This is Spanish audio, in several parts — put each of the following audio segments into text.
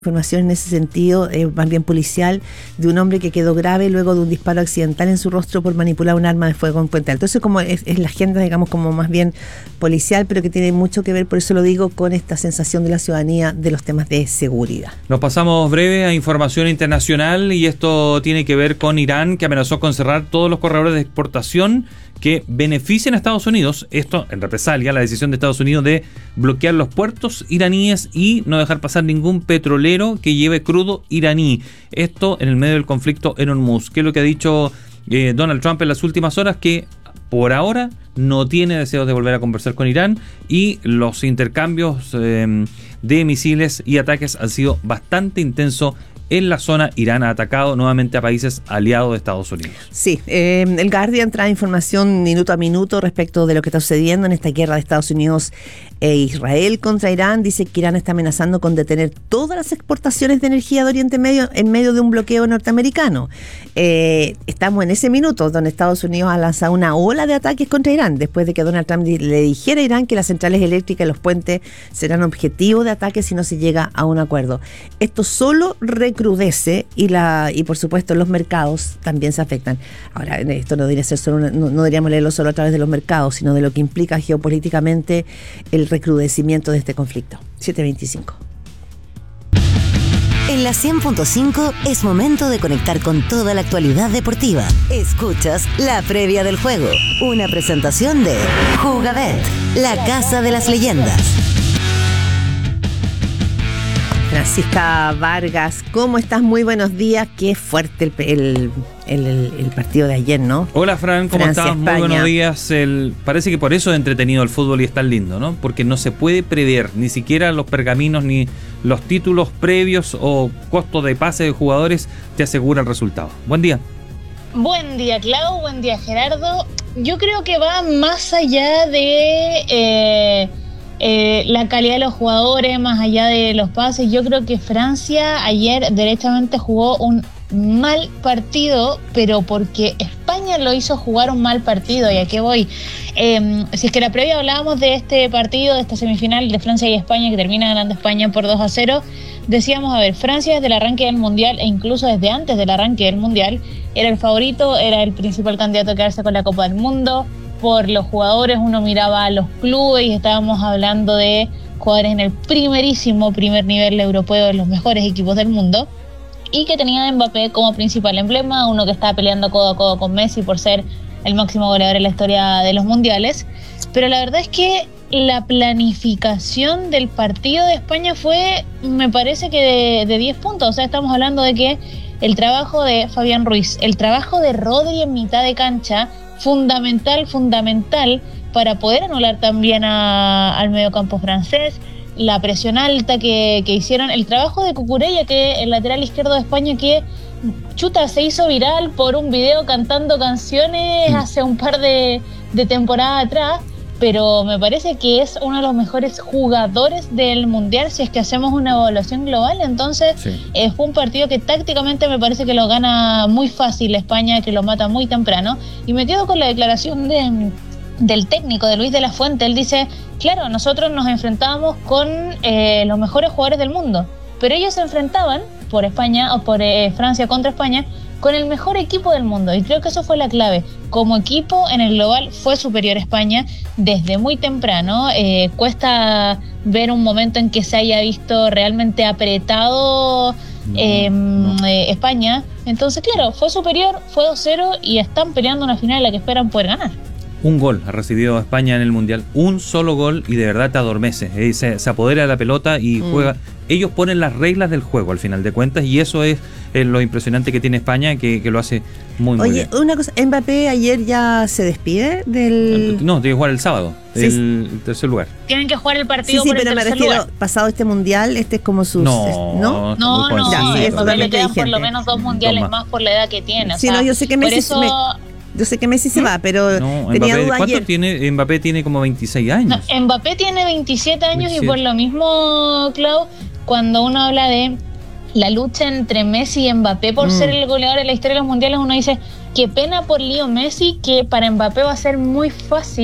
Información en ese sentido, más bien policial, de un hombre que quedó grave luego de un disparo accidental en su rostro por manipular un arma de fuego en Puente Alto. Eso como es la agenda, digamos, como más bien policial, pero que tiene mucho que ver, por eso lo digo, con esta sensación de la ciudadanía de los temas de seguridad. Nos pasamos breve a información internacional y esto tiene que ver con Irán, que amenazó con cerrar todos los corredores de exportación que beneficien a Estados Unidos. Esto en represalia a la decisión de Estados Unidos de bloquear los puertos iraníes y no dejar pasar ningún petrolero que lleve crudo iraní. Esto en el medio del conflicto en Hormuz. ¿Qué es lo que ha dicho Donald Trump en las últimas horas? Que por ahora no tiene deseos de volver a conversar con Irán y los intercambios de misiles y ataques han sido bastante intensos en la zona. Irán ha atacado nuevamente a países aliados de Estados Unidos. Sí, el Guardian trae información minuto a minuto respecto de lo que está sucediendo en esta guerra de Estados Unidos e Israel contra Irán. Dice que Irán está amenazando con detener todas las exportaciones de energía de Oriente Medio en medio de un bloqueo norteamericano. Estamos en ese minuto donde Estados Unidos ha lanzado una ola de ataques contra Irán, después de que Donald Trump le dijera a Irán que las centrales eléctricas y los puentes serán objetivo de ataques si no se llega a un acuerdo. Esto solo recrudece y por supuesto los mercados también se afectan. Ahora, esto no debería ser solo no deberíamos leerlo solo a través de los mercados, sino de lo que implica geopolíticamente el recrudecimiento de este conflicto. 7:25. En la 100.5 es momento de conectar con toda la actualidad deportiva. Escuchas la previa del juego, una presentación de Jugabet, la casa de las leyendas. Francisca Vargas, ¿cómo estás? Muy buenos días. Qué fuerte el partido de ayer, ¿no? Hola, Fran, ¿cómo estás? Muy buenos días. Parece que por eso es entretenido el fútbol y es tan lindo, ¿no? Porque no se puede prever ni siquiera los pergaminos ni los títulos previos o costos de pase de jugadores te aseguran el resultado. Buen día. Buen día, Clau. Buen día, Gerardo. Yo creo que va más allá de la calidad de los jugadores, más allá de los pases. Yo creo que Francia ayer derechamente jugó un mal partido, pero porque España lo hizo jugar un mal partido. ¿Y a qué voy? Si es que la previa hablábamos de este partido, de esta semifinal de Francia y España, que termina ganando España por 2-0, decíamos, a ver, Francia desde el arranque del Mundial, e incluso desde antes del arranque del Mundial, era el favorito, era el principal candidato a quedarse con la Copa del Mundo. Por los jugadores, uno miraba a los clubes y estábamos hablando de jugadores en el primer nivel europeo, de los mejores equipos del mundo, y que tenía a Mbappé como principal emblema, uno que estaba peleando codo a codo con Messi por ser el máximo goleador en la historia de los mundiales. Pero la verdad es que la planificación del partido de España fue, me parece que de 10 puntos. O sea, estamos hablando de que el trabajo de Fabián Ruiz, el trabajo de Rodri en mitad de cancha, fundamental para poder anular también al mediocampo francés, la presión alta que hicieron, el trabajo de Cucurella, que el lateral izquierdo de España, que se hizo viral por un video cantando canciones hace un par de temporadas atrás, pero me parece que es uno de los mejores jugadores del Mundial si es que hacemos una evaluación global. Entonces fue un partido que tácticamente me parece que lo gana muy fácil España, que lo mata muy temprano. Y me quedo con la declaración del técnico, de Luis de la Fuente. Él dice, claro, nosotros nos enfrentábamos con los mejores jugadores del mundo, pero ellos se enfrentaban por España, o por Francia contra España, con el mejor equipo del mundo, y creo que eso fue la clave. Como equipo en el global fue superior España desde muy temprano. Cuesta ver un momento en que se haya visto realmente apretado España. Entonces, claro, fue superior, fue 2-0 y están peleando una final en la que esperan poder ganar. Un gol ha recibido España en el Mundial, un solo gol, y de verdad te adormece. Se apodera de la pelota y juega. Ellos ponen las reglas del juego al final de cuentas, y eso es lo impresionante que tiene España, que lo hace muy bien. Oye, una cosa, ¿Mbappé ayer ya se despide del...? No, tiene que jugar el sábado, el tercer lugar. Tienen que jugar el partido por el pero tercer me refiero, lugar. pasado este Mundial, este es como su... No, le quedan por lo menos 2 mundiales más por la edad que tiene. Sí, yo sé que Messi... Yo sé que Messi se va, pero tenía duda ¿cuánto ayer. tiene? Mbappé tiene como 26 años. No, Mbappé tiene 27 años 27. Y por lo mismo, Clau, cuando uno habla de la lucha entre Messi y Mbappé por ser el goleador de la historia de los mundiales, uno dice, qué pena por Leo Messi, que para Mbappé va a ser muy fácil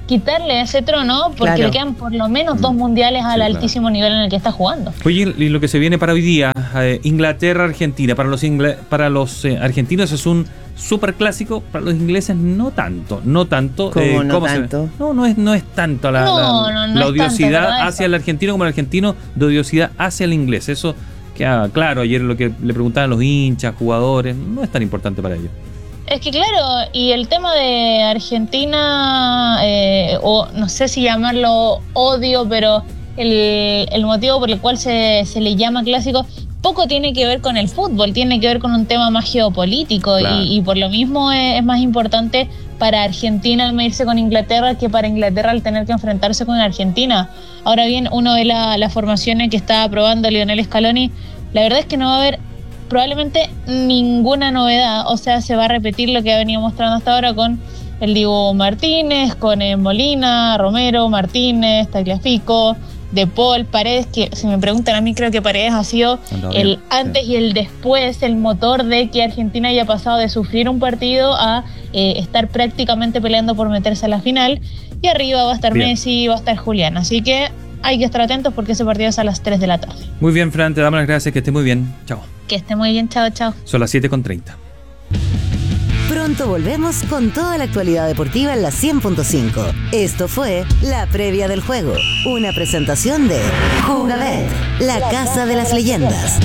quitarle ese trono, porque le quedan por lo menos 2 mundiales al altísimo nivel en el que está jugando. Oye, y lo que se viene para hoy día, Inglaterra-Argentina, para los argentinos es un super clásico, para los ingleses no tanto. ¿Cómo no tanto? No es tanto la odiosidad tanto, hacia el argentino como el argentino de odiosidad hacia el inglés. Eso queda claro. Ayer lo que le preguntaban los hinchas, jugadores, no es tan importante para ellos. Es que claro, y el tema de Argentina, o no sé si llamarlo odio, pero el motivo por el cual se le llama clásico, poco tiene que ver con el fútbol, tiene que ver con un tema más geopolítico, claro. y por lo mismo es más importante para Argentina al medirse con Inglaterra que para Inglaterra al tener que enfrentarse con Argentina. Ahora bien, uno ve las formaciones que está probando Lionel Scaloni, la verdad es que no va a haber probablemente ninguna novedad, o sea, se va a repetir lo que ha venido mostrando hasta ahora con el Dibu Martínez, con Molina, Romero, Martínez, Tagliafico, De Paul, Paredes, que si me preguntan a mí, creo que Paredes ha sido el antes y el después, el motor de que Argentina haya pasado de sufrir un partido a estar prácticamente peleando por meterse a la final, y arriba va a estar Messi, va a estar Julián, así que hay que estar atentos porque ese partido es a las 3 de la tarde. Muy bien, Fran, te damos las gracias, que esté muy bien. Chao. Que esté muy bien, chao. Son las 7:30. Pronto volvemos con toda la actualidad deportiva en la 100.5. Esto fue La Previa del Juego, una presentación de Jugabet, la casa de las leyendas.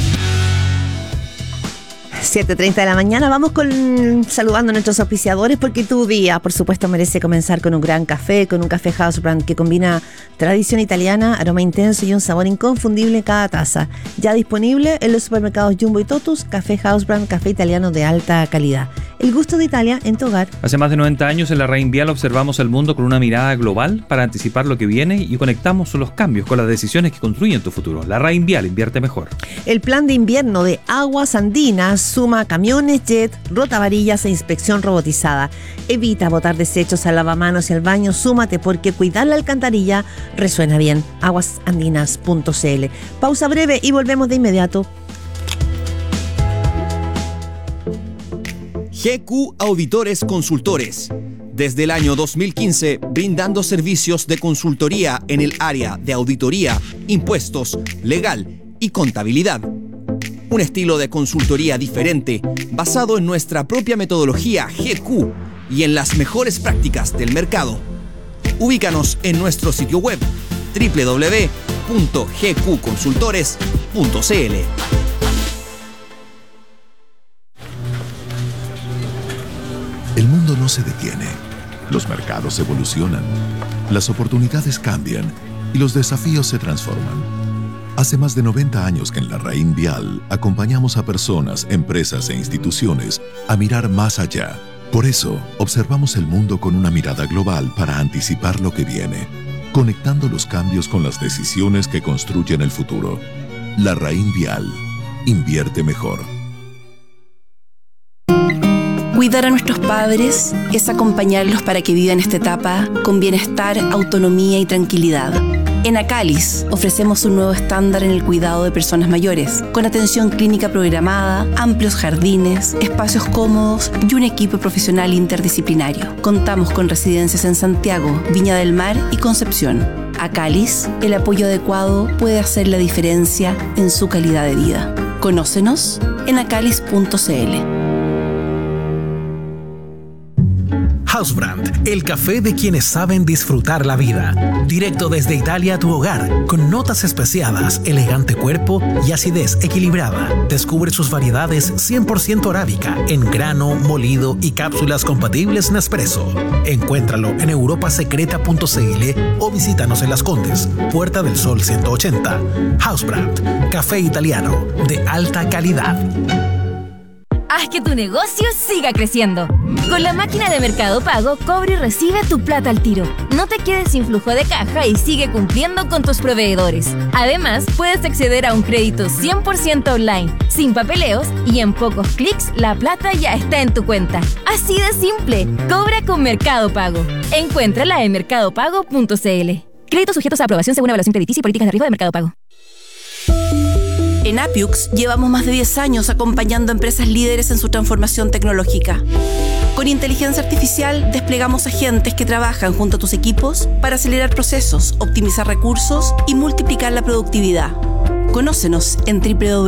7:30 de la mañana, vamos saludando a nuestros auspiciadores, porque tu día, por supuesto, merece comenzar con un gran café, con un café House Brand que combina tradición italiana, aroma intenso y un sabor inconfundible en cada taza. Ya disponible en los supermercados Jumbo y Totus, café House Brand, café italiano de alta calidad. El gusto de Italia en tu hogar. Hace más de 90 años en la Rain Vial observamos el mundo con una mirada global para anticipar lo que viene y conectamos los cambios con las decisiones que construyen tu futuro. La Rain Vial, invierte mejor. El plan de invierno de Aguas Andinas suma camiones jet, rotavarillas e inspección robotizada. Evita botar desechos al lavamanos y al baño. Súmate, porque cuidar la alcantarilla resuena bien. Aguasandinas.cl. Pausa breve y volvemos de inmediato. GQ Auditores Consultores. Desde el año 2015, brindando servicios de consultoría en el área de auditoría, impuestos, legal y contabilidad. Un estilo de consultoría diferente, basado en nuestra propia metodología GQ y en las mejores prácticas del mercado. Ubícanos en nuestro sitio web www.gqconsultores.cl. El mundo no se detiene. Los mercados evolucionan, las oportunidades cambian y los desafíos se transforman. Hace más de 90 años que en la Rain Vial acompañamos a personas, empresas e instituciones a mirar más allá. Por eso, observamos el mundo con una mirada global para anticipar lo que viene, conectando los cambios con las decisiones que construyen el futuro. La Rain Vial. Invierte mejor. Cuidar a nuestros padres es acompañarlos para que vivan esta etapa con bienestar, autonomía y tranquilidad. En Acalis ofrecemos un nuevo estándar en el cuidado de personas mayores, con atención clínica programada, amplios jardines, espacios cómodos y un equipo profesional interdisciplinario. Contamos con residencias en Santiago, Viña del Mar y Concepción. Acalis, el apoyo adecuado puede hacer la diferencia en su calidad de vida. Conócenos en acalis.cl. House Brand, el café de quienes saben disfrutar la vida. Directo desde Italia a tu hogar, con notas especiadas, elegante cuerpo y acidez equilibrada. Descubre sus variedades 100% arábica, en grano, molido y cápsulas compatibles Nespresso. Encuéntralo en europasecreta.cl o visítanos en Las Condes, Puerta del Sol 180. House Brand, café italiano de alta calidad. Haz que tu negocio siga creciendo. Con la máquina de Mercado Pago, cobra y recibe tu plata al tiro. No te quedes sin flujo de caja y sigue cumpliendo con tus proveedores. Además, puedes acceder a un crédito 100% online, sin papeleos, y en pocos clics la plata ya está en tu cuenta. Así de simple. Cobra con Mercado Pago. Encuéntrala en mercadopago.cl. Créditos sujetos a aprobación según evaluación crediticia y políticas de riesgo de Mercado Pago. En Apiux llevamos más de 10 años acompañando a empresas líderes en su transformación tecnológica. Con inteligencia artificial desplegamos agentes que trabajan junto a tus equipos para acelerar procesos, optimizar recursos y multiplicar la productividad. Conócenos en www